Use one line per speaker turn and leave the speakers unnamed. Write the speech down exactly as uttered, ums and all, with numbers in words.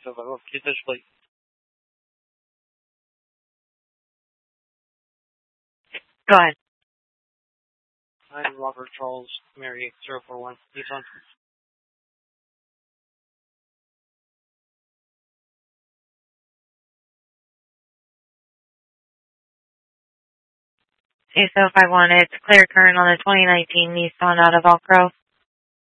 so I will keep this plate.
Go ahead.
I'm Robert Charles Mary zero four one. Nissan.
Okay, so if I wanted to clear current on the twenty nineteen Nissan out of Velcro.